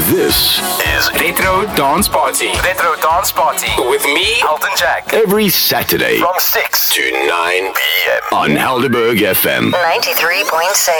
This is Retro Dance Party. Retro Dance Party. With me, Alton Jack. every Saturday From 6 to 9 p.m. on Helderberg FM. 93.6.